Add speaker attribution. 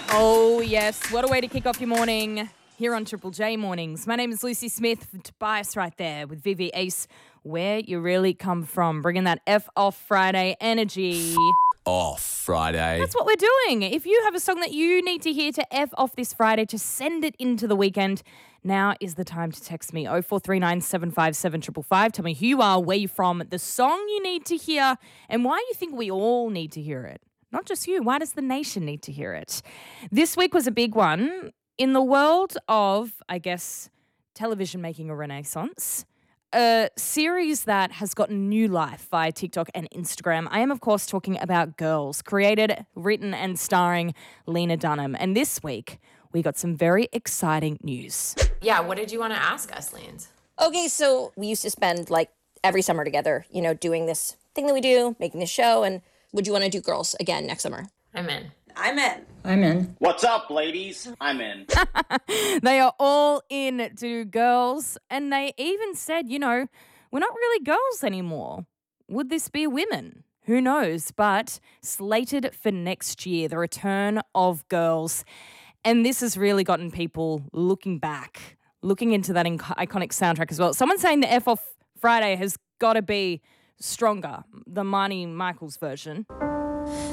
Speaker 1: Oh, yes. What a way to kick off your morning here on Triple J Mornings. My name is Lucy Smith, Tobias right there with Vivi Ace, where you really come from, bringing that F off Friday energy.
Speaker 2: Off Friday.
Speaker 1: That's what we're doing. If you have a song that you need to hear to F off this Friday, to send it into the weekend, now is the time to text me 0439 757 555. Tell me who you are, where you're from, the song you need to hear, and why you think we all need to hear it. Not just you. Why does the nation need to hear it? This week was a big one. In the world of, I guess, television making a renaissance, a series that has gotten new life via TikTok and Instagram. I am, of course, talking about Girls, created, written and starring Lena Dunham. And this week, we got some very exciting news.
Speaker 3: Yeah, what did you want to ask us, Lance?
Speaker 4: Okay, so we used to spend like every summer together, doing this thing that we do, making this show. And would you want to do Girls again next summer?
Speaker 3: I'm in.
Speaker 5: I'm in.
Speaker 6: I'm in.
Speaker 7: What's up, ladies? I'm in.
Speaker 1: They are all in to do Girls. And they even said, we're not really girls anymore. Would this be women? Who knows? But slated for next year, the return of Girls. And this has really gotten people looking back, looking into that iconic soundtrack as well. Someone's saying the F off Friday has got to be stronger, the Marnie Michaels version.